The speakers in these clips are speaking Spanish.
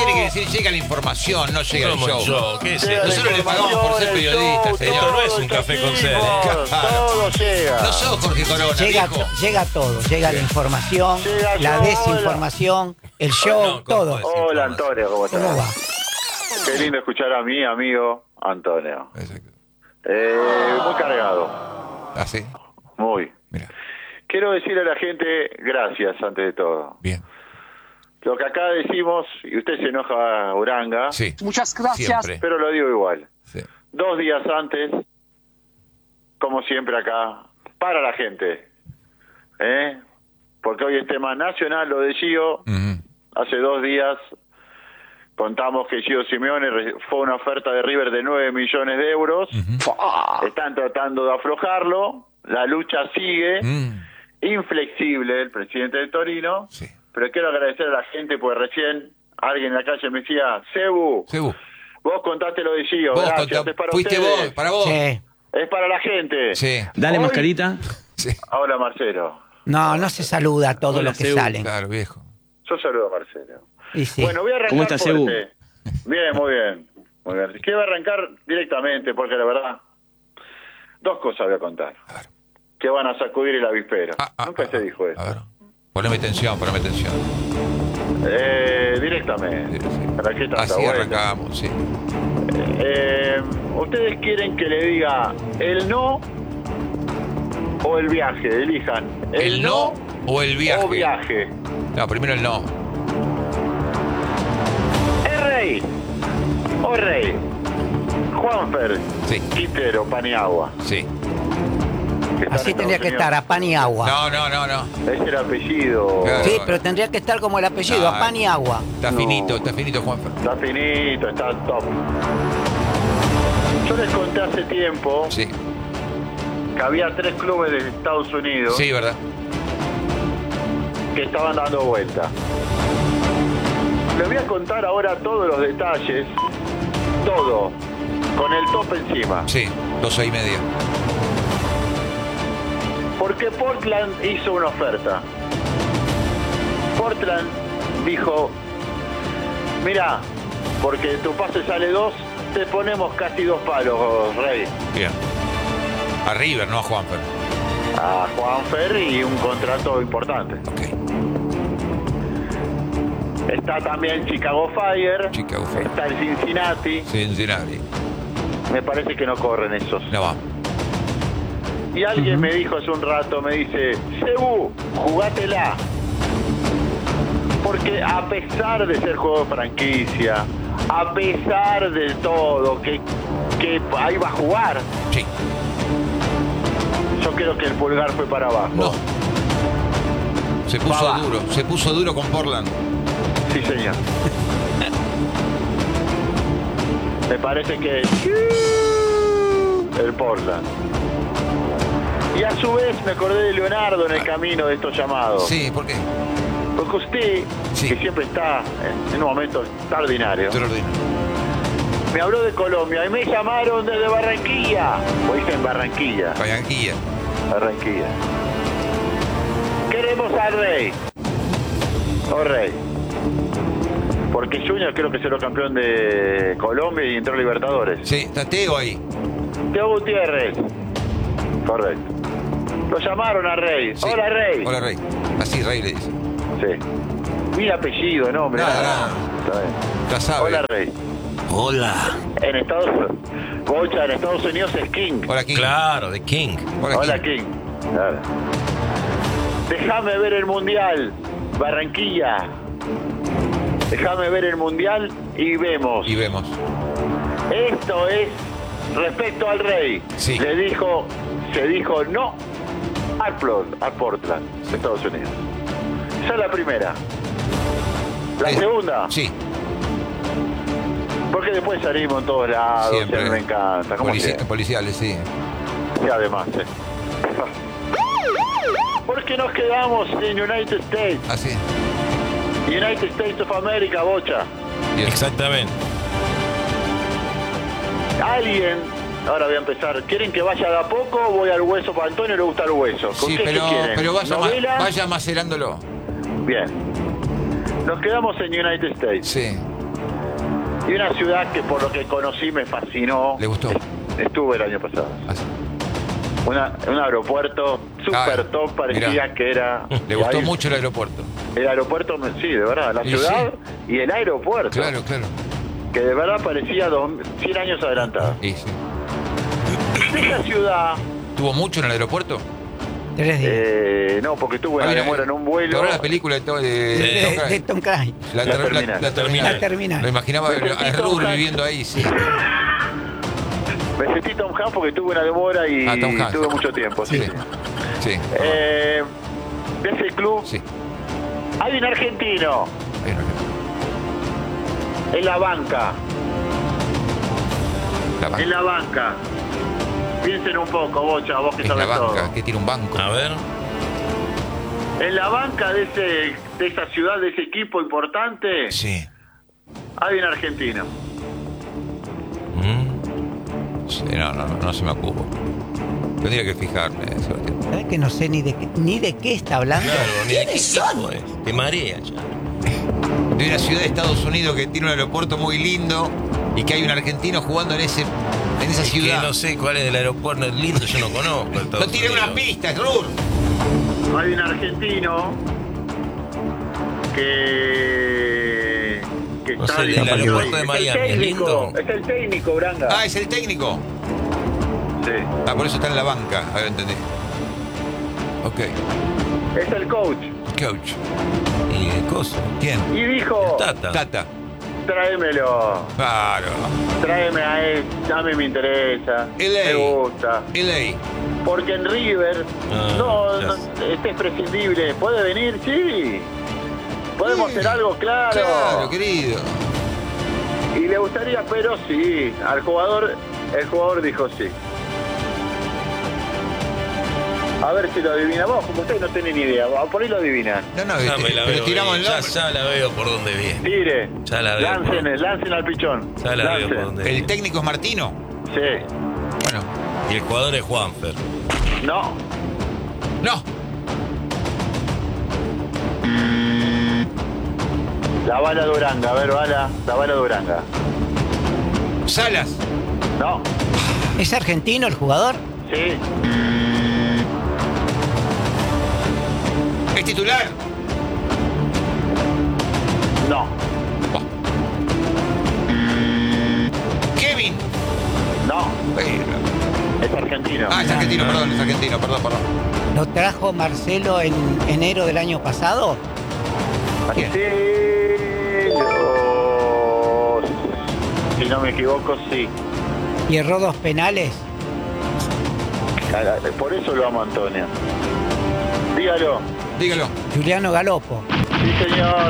tiene que decir llega la información, no llega el show. ¿Qué es Llega eso? la Nosotros le pagamos por ser información, el periodistas, show, señor. Esto no es un café con sed, Todo llega. No sos Jorge Corona, Llega, viejo. llega todo, llega la información, Llega la todo, desinformación, el show, No, ¿cómo todo. puede Hola, Antonio, ¿cómo estás? ¿Cómo va? Qué lindo escuchar a mi amigo Antonio. Exacto. Muy cargado, ¿Ah, sí? muy. Mira, Quiero decirle a la gente gracias antes de todo. bien. Lo que acá decimos, y usted se enoja, Uranga, Sí. Muchas gracias. Siempre. pero lo digo igual. Sí. 2 días antes, como siempre acá, para la gente. Porque hoy es tema nacional, lo de Gio. Ujú. Hace 2 días contamos que Gio Simeone fue una oferta de River de 9 millones de euros. Están tratando de aflojarlo. La lucha sigue. Inflexible el presidente de Torino. Sí. Pero quiero agradecer a la gente, porque recién alguien en la calle me decía, Cebu, Cebu, vos contaste lo de Gio, vos gracias, contá- es para fuiste ustedes. vos, para vos. Sí. Es para la gente. Sí. Dale Hoy- mascarita. Sí. Hola, Marcelo. No, no se saluda a todos Hola, los que Cebu. salen. Claro, viejo. Yo saludo a Marcelo. Y sí. Bueno, voy a arrancar ¿Cómo estás, Cebu? fuerte. Bien, muy bien. Muy bien. Quiero arrancar directamente, porque la verdad, 2 cosas voy a contar. A ver. Que van a sacudir el avispero. Nunca se dijo eso. A ver. Poneme tensión, poneme tensión. Directamente. Sí, sí. ¿Para qué tanta Así vuelta? arrancamos, sí. ¿Ustedes quieren que le diga el no o el viaje? Elijan. ¿El no o el viaje? O viaje. No, primero el no. El rey. O rey. Juanfer. Sí. Quintero, Paniagua. Sí. que está Así en tendría Estados que estar, a pan y agua. No. Es el apellido. Claro. Sí, pero tendría que estar como el apellido, No, a pan y agua. Está No. está finito, Juanfer. Está finito, está top. Yo les conté hace tiempo Sí, que había 3 clubes de Estados Unidos sí, ¿verdad? que estaban dando vuelta. Les voy a contar ahora todos los detalles, todo, con el top encima. Sí, 12:30. Porque Portland hizo una oferta. Portland dijo, mira, porque tu pase sale 2, te ponemos casi 2 palos, Rey. Bien. A River, no a Juanfer. A Juanfer y un contrato importante. Ok. Está también Chicago Fire, Chicago Fire. está el Cincinnati. Cincinnati. Me parece que no corren esos. No va. Y alguien me dijo hace un rato, me dice, Cebu, jugátela. Porque a pesar de ser juego de franquicia, a pesar de todo, que ahí va a jugar, Sí. yo creo que el pulgar fue para abajo. No. Se puso Va. duro. Se puso duro con Portland. Sí, señor. Me parece que el Portland. Y a su vez me acordé de Leonardo en el camino de estos llamados. Sí, ¿por qué? Porque usted, Sí. que siempre está en un momento extraordinario, Extraordinario. me habló de Colombia y me llamaron desde Barranquilla. O dicen Barranquilla. Barranquilla. Barranquilla. Queremos al Rey. Oh, Rey. Porque Junior creo que será campeón de Colombia y entró a Libertadores. Sí, está Teo ahí. Teo Gutiérrez. Correcto. Lo llamaron a Rey. Sí. Hola, Rey. Hola, Rey. Así Rey le dice. Sí. Mi apellido, nombre. Nada. Está bien. Ya sabe. Hola, Rey. Hola. En Estados Unidos es King. Hola, King. Claro, de King. Hola, King. Claro. Déjame ver el Mundial, Barranquilla. Déjame ver el Mundial y vemos. Y vemos. Esto es respecto al Rey. Sí. Se dijo no al Portland, Estados Unidos. Esa es la primera. La segunda, Sí, porque después salimos en todos lados, siempre. y a mí me encanta. ¿Cómo que? Policiales, sí. Y además, porque nos quedamos en United States. Así. United States of America, bocha. Bien. Exactamente. Alguien, ahora voy a empezar. ¿Quieren que vaya de a poco o voy al hueso? Para Antonio le gusta el hueso. ¿Con Sí, qué pero, se quieren? pero ¿Novela? vaya macerándolo. Bien. Nos quedamos en United States. Sí. Y una ciudad que por lo que conocí me fascinó. ¿Le gustó? Estuve el año pasado. Ah, sí. Un aeropuerto super top, parecía mirá. que era... Le gustó mucho el aeropuerto. El aeropuerto, sí, de verdad, la Y ciudad y el aeropuerto. Claro, claro. Que de verdad parecía 100 años adelantado. Y sí. De esa ciudad, ¿Tuvo mucho en el aeropuerto? 3 días. no, porque tuve una mira, demora en un vuelo. Ahora la película de Tom De Tom Cruise. La terminal. La terminal. Lo imaginaba Me sentí a Tom Ruhr Hanks. viviendo ahí, sí. Me sentí Tom Hanks porque tuve una demora y Tom Hanks. tuve mucho tiempo. Sí. Sí. Sí. De ese club Sí. hay un argentino Ahí no, en la banca. la banca. En la banca. Piensen un poco, Bocha, vos que En la sabes todo. banca, que tiene un banco. A ver. En la banca de esa ciudad, de ese equipo importante, Sí. hay un argentino. Sí, no se me ocurre. Tendría que fijarme, Sebastián. ¿Sabes que no sé ni de qué está hablando? Claro, ni de qué equipo es. Te marea ya. De una ciudad de Estados Unidos que tiene un aeropuerto muy lindo y que hay un argentino jugando en esa Es que ciudad. no sé cuál es el aeropuerto lindo, yo no conozco. No tiene una pista, es Ruhr. Hay un argentino que No está sé, bien. el aeropuerto de Es Miami, el ¿es lindo? técnico, es el técnico, Branga. Ah, es el técnico. Sí. Ah, por eso está en la banca. Ahora entendí. Ok. Es el coach. Coach. ¿Y qué cosa? ¿Quién? Y dijo, Tata. Tata. tráemelo, Claro. tráeme a él, ya me interesa, LA. me gusta. LA. Porque en River, ya este es prescindible. ¿Puede venir? Sí. ¿Podemos hacer algo? Claro. Claro, querido. Y le gustaría, pero sí. El jugador dijo sí. A ver si lo adivinamos, como ustedes no tienen ni idea. Por ahí lo adivinan. No, Ya me la pero veo. tiramos el ya, nombre. ya la veo por dónde viene. Tire. Ya la veo. Lancen al pichón. Ya la veo por Lancen. dónde ¿El viene. técnico es Martino? Sí. Bueno. Y el jugador es Juanfer. No. No. La bala Duranga. A ver, la bala Duranga. Salas. No. ¿Es argentino el jugador? Sí. ¿Es titular? No. Oh. Kevin. No. Bueno. Es argentino. Ah, es argentino, perdón, perdón. ¿Lo trajo Marcelo en enero del año pasado? ¿Quién? Si no me equivoco, sí. ¿Y erró 2 penales? Por eso lo amo, Antonio. Dígalo. Dígalo. Juliano Galopo. Sí, señor.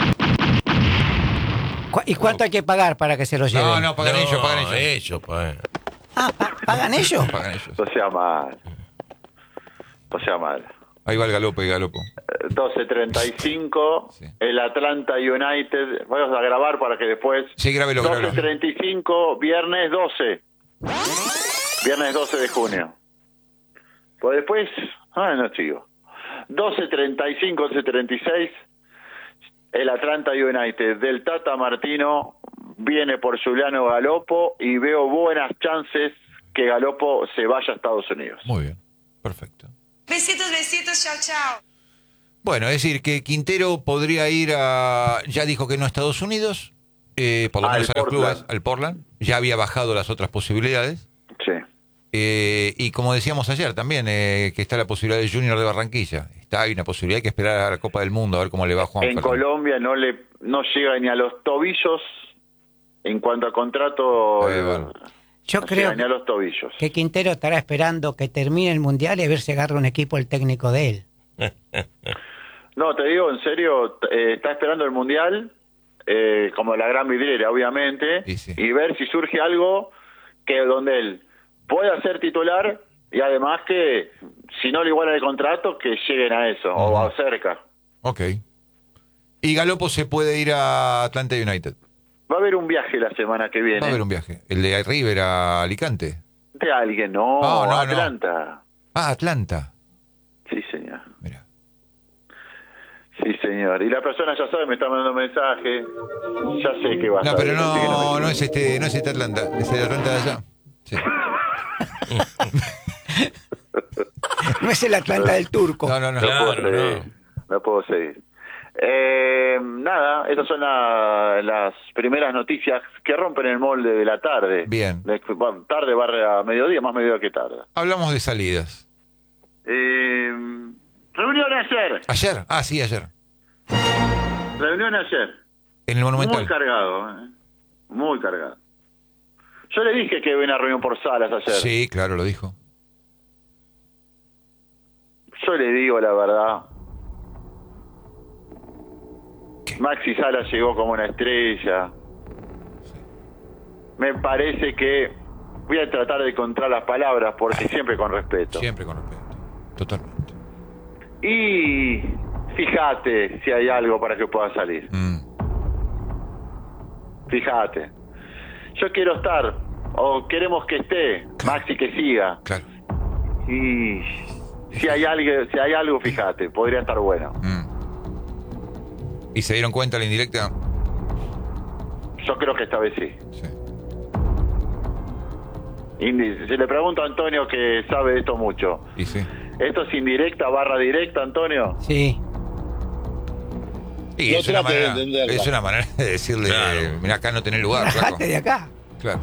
¿Y cuánto hay que pagar para que se lo lleven? No, pagan ellos, pagan ellos. Ellos, pagan. Ah, ¿pagan ellos? Pagan ellos. No sea mal. No sea mal. Ahí va el galopo y galopo. 12:35, Sí. el Atlanta United. Vamos a grabar para que después. Sí, grábelo. 12:35, viernes 12. Viernes 12 de junio. Pues después. No sigo. 12:35, 12:36. El Atlanta United del Tata Martino viene por Juliano Galopo y veo buenas chances que Galopo se vaya a Estados Unidos. Muy bien. Perfecto. Besitos, besitos, chao, chao. Bueno, es decir, que Quintero podría ir ya dijo que no a Estados Unidos, por lo menos a los clubes, al Portland. Ya había bajado las otras posibilidades. Sí. Y como decíamos ayer también, que está la posibilidad de Junior de Barranquilla. Hay una posibilidad, hay que esperar a la Copa del Mundo a ver cómo le va a Juan. En Colombia no llega ni a los tobillos en cuanto a contrato. Bueno. Yo No creo llega ni a los tobillos. que Quintero estará esperando que termine el Mundial y a ver si agarra un equipo el técnico de él. No, te digo, en serio, está esperando el Mundial, como la gran vidriera, obviamente, Sí. y ver si surge algo que donde él pueda ser titular y además que, si no le igualan el contrato, que lleguen a eso, o cerca. Ok. Y Galopo se puede ir a Atlanta United. Va a haber un viaje la semana que viene. Va a haber un viaje. El de River a Alicante. De alguien, no, No. Atlanta. Ah, Atlanta. Sí, señor. Mira. Sí, señor. Y la persona ya sabe, me está mandando mensaje. Ya sé que va a No, saber. pero Así que no me- es no es este Atlanta, es el Atlanta de allá. Sí. No es el Atlanta del Turco. No. No Claro, puedo seguir. No puedo seguir. Nada, esas son las primeras noticias que rompen el molde de la tarde. Bien. Bueno, tarde barre a mediodía, más mediodía que tarde. Hablamos de salidas. Reunión ayer. ¿Ayer? Ah, sí, ayer. Reunión ayer. En el Monumental. Muy cargado, muy cargado. Yo le dije que iba a una reunión por salas ayer. Sí, claro, lo dijo. Yo le digo la verdad. ¿Qué? Maxi Salas llegó como una estrella. Me parece que voy a tratar de encontrar las palabras porque siempre con respeto. Siempre con respeto. Totalmente. Y fíjate si hay algo para que pueda salir. Fíjate. Yo quiero estar, o queremos que esté, Maxi que siga. Claro. Y si hay algo, fíjate, podría estar bueno. ¿Y se dieron cuenta la indirecta? Yo creo que esta vez sí. Sí. Si le pregunto a Antonio, que sabe de esto mucho, Y sí. ¿esto es indirecta barra directa, Antonio? Sí. Y No es, una trate de manera, entenderla. es una manera de decirle, Claro. mira, acá no tenés lugar, flaco. Bajate de acá. Claro.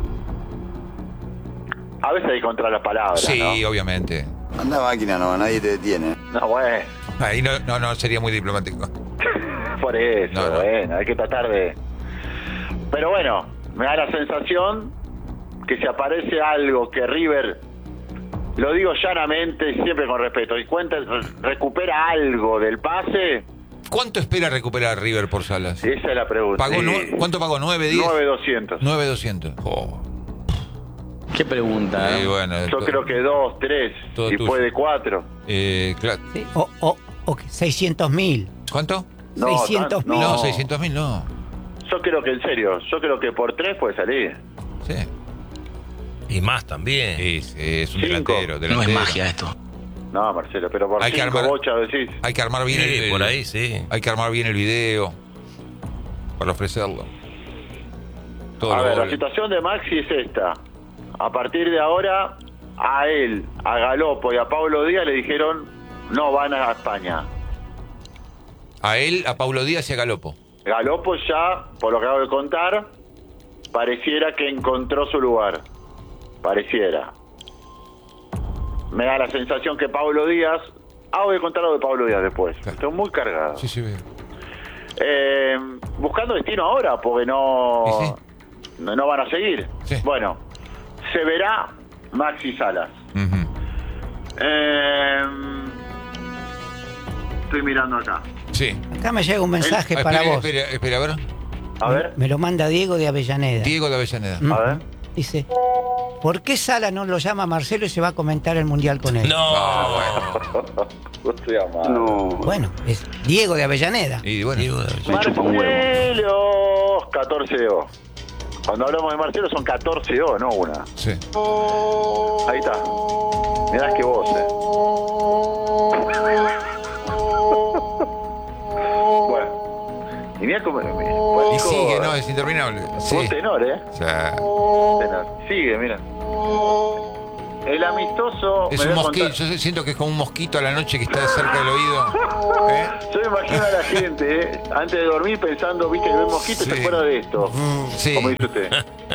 A veces hay que encontrar las palabras, Sí, obviamente. Anda máquina, no, nadie te detiene. ¿no? No, bueno, Ahí no sería muy diplomático. por eso, No. bueno, hay que tratar de... Pero bueno, me da la sensación que si aparece algo que River, lo digo llanamente, siempre con respeto, y recupera algo del pase, ¿Cuánto espera recuperar River por Salas? esa es la pregunta. ¿Pagó Sí. ¿Cuánto pagó? ¿9, 10? 9.200. 9.200. Oh. ¿Qué pregunta? Bueno, Yo creo que 2, 3, todo si tuyo. puede 4. Claro. Sí. O 600.000. ¿Cuánto? No, 600.000. No, 600.000 no. Yo creo que en serio, yo creo que por 3 puede salir. Sí. Y más también. Es un 5. delantero. No es magia esto. No, Marcelo, pero por Hay que 5 armar- bochas decís. Hay que armar bien Sí, por ahí, sí. Hay que armar bien el video para ofrecerlo. Todo A lo ver, la goles. situación de Maxi es esta. A partir de ahora, a él, a Galopo y a Pablo Díaz le dijeron no van a España. A él, a Paulo Díaz y a Galopo. Galopo ya, por lo que acabo de contar, pareciera que encontró su lugar. Pareciera. Me da la sensación que Pablo Díaz... voy a contar algo de Pablo Díaz después. Claro. Estoy muy cargado. Sí, veo. Buscando destino ahora, porque no van a seguir. Sí. Bueno, se verá Maxi Salas. Ujú. Estoy mirando acá. Sí. Acá me llega un mensaje para espera, vos. espera, a ver. A ver, Me lo manda Diego de Avellaneda. Diego de Avellaneda. Mm. a ver. Dice, ¿por qué Sala no lo llama a Marcelo y se va a comentar el Mundial con él? No. No estoy amado. No. Bueno, es Diego de Avellaneda. Y bueno, Digo, Marcelo, 14 O. Cuando hablamos de Marcelo son 14 O, no una. sí. Ahí está. Mirá qué voz, Bueno. Y mirá cómo... Y sigue, no, es interminable. Sí. Un tenor, O sea, Tenor. Sigue, mira. El amistoso... es me un voy a mosquito. contar- Yo siento que es como un mosquito a la noche que está cerca del oído. ¿Eh? Yo me imagino a la gente, antes de dormir pensando, viste, que ve mosquitos y Sí. se acuerda de esto. Sí. Como dice usted.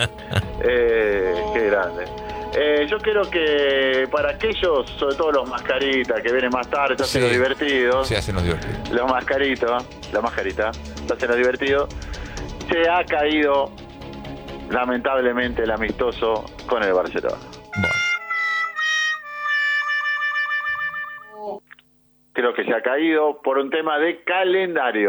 Qué grande. Yo creo que para aquellos, sobre todo los mascaritas, que vienen más tarde, se hacen Sí. los divertidos, Se hacen los divertidos. los mascaritos, la mascarita, se hacen los divertidos, se ha caído, lamentablemente, el amistoso con el Barcelona. Bueno. Creo que se ha caído por un tema de calendario.